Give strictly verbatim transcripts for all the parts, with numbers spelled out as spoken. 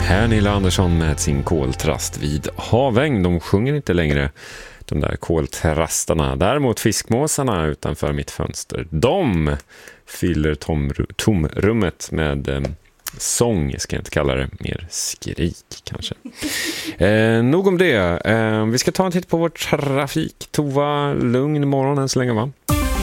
Pernilla Andersson med sin koltrast vid Haväng. De sjunger inte längre, de där koltrastarna. Däremot fiskmåsarna utanför mitt fönster, de fyller tom, tomrummet med eh, sång, ska jag inte kalla det, mer skrik kanske. Eh, nog om det. Eh, vi ska ta en titt på vår trafik. Tova, lugn morgon än så länge, va?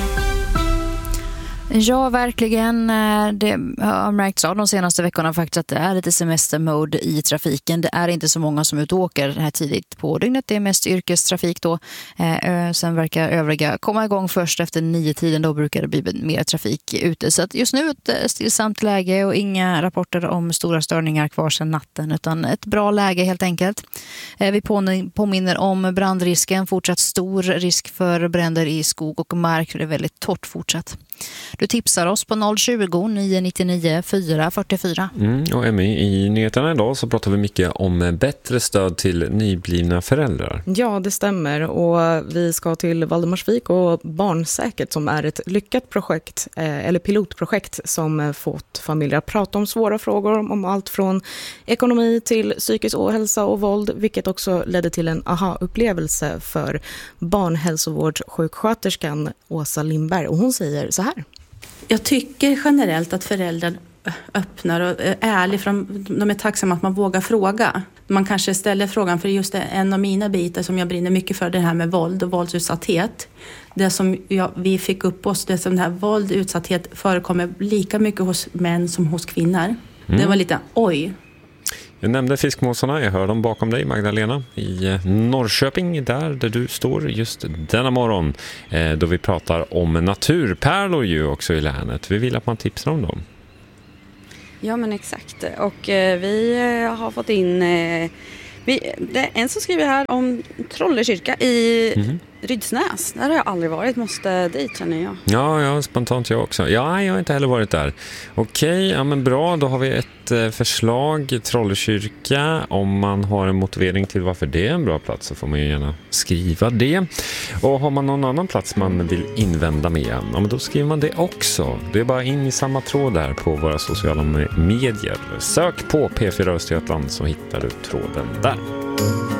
Ja, verkligen. Det har märkts av de senaste veckorna faktiskt att det är lite semestermode i trafiken. Det är inte så många som utåker här tidigt på dygnet. Det är mest yrkestrafik då. Eh, sen verkar övriga komma igång först efter nio tiden. Då brukar det bli mer trafik ute. Så att just nu ett stillsamt läge och inga rapporter om stora störningar kvar sedan natten. Utan ett bra läge helt enkelt. Eh, vi påminner om brandrisken. Fortsatt stor risk för bränder i skog och mark. Det är väldigt torrt fortsatt. Du tipsar oss på noll tjugo, nio nio nio, fyra fyra fyra. Mm, och Emmy, i nyheterna idag så pratar vi mycket om bättre stöd till nyblivna föräldrar. Ja, det stämmer. Och vi ska till Valdemarsvik och Barnsäkert som är ett lyckat projekt, eh, eller pilotprojekt som fått familjer att prata om svåra frågor om allt från ekonomi till psykisk ohälsa och våld, vilket också ledde till en aha-upplevelse för barnhälsovårdssjuksköterskan Åsa Lindberg. Och hon säger så här. Jag tycker generellt att föräldrar öppnar och är ärliga, för de, de är tacksamma att man vågar fråga. Man kanske ställer frågan, för just en av mina bitar som jag brinner mycket för, det här med våld och våldsutsatthet. Det som jag, vi fick upp oss, det som det här våld och utsatthet förekommer lika mycket hos män som hos kvinnor. Mm. Det var lite, oj. Jag nämnde fiskmåsarna, jag hör dem bakom dig, Magdalena, i Norrköping, där, där du står just denna morgon, eh, då vi pratar om naturpärlor ju också i länet. Vi vill att man tipsar om dem. Ja, men exakt. Och eh, vi eh, har fått in... Eh, vi, det är en som skriver här om Trollekyrka i mm. Rydsnäs. Där har jag aldrig varit, måste dit, känner jag. Ja, ja, spontant jag också. Ja, jag har inte heller varit där. Okej, ja men bra, då har vi ett eh, förslag, Trollekyrka. Om man har en motivering till varför det är en bra plats så får man ju gärna skriva det. Och har man någon annan plats man vill invända med, ja men då skriver man det också. Det är bara in i samma tråd där på våra sociala medier. Sök på P fyra Östergötland så hittar du tråden där.